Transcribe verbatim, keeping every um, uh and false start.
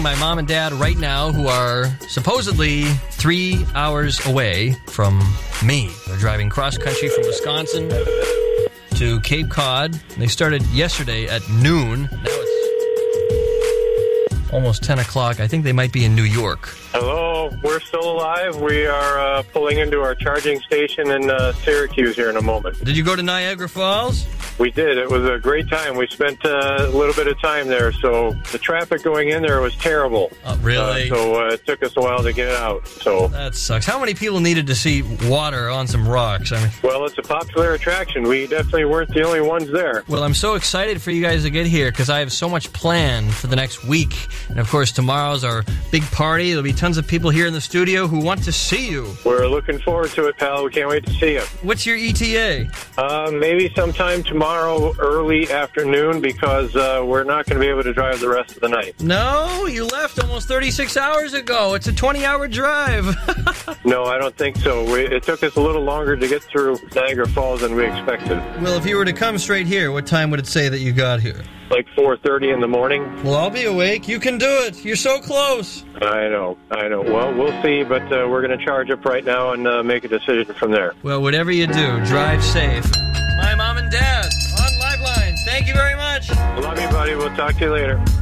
My mom and dad right now, who are supposedly three hours away from me. They're driving cross-country from Wisconsin to Cape Cod. They started yesterday at noon. Now it's almost ten o'clock. I think they might be in New York. Hello, we're still alive. We are uh, pulling into our charging station in uh, Syracuse here in a moment. Did you go to Niagara Falls? We did. It was a great time. We spent uh, a little bit of time there, so the traffic going in there was terrible. Oh, really? Uh, so uh, it took us a while to get out. So that sucks. How many people needed to see water on some rocks? I mean, well, it's a popular attraction. We definitely weren't the only ones there. Well, I'm so excited for you guys to get here because I have so much planned for the next week. And, of course, tomorrow's our big party. There'll be tons of people here in the studio who want to see you. We're looking forward to it, pal. We can't wait to see you. What's your E T A? Uh, maybe sometime tomorrow, early afternoon, because uh, we're not going to be able to drive the rest of the night. No, you left almost thirty-six hours ago. It's a twenty-hour drive. No, I don't think so. We, it took us a little longer to get through Niagara Falls than we expected. Well, if you were to come straight here, what time would it say that you got here? Like four thirty in the morning. Well, I'll be awake. You can do it. You're so close. I know, I know. Well, we'll see, but uh, we're going to charge up right now and uh, make a decision from there. Well, whatever you do, drive safe. My mom and dad on Liveline. Thank you very much. Love you, buddy. We'll talk to you later.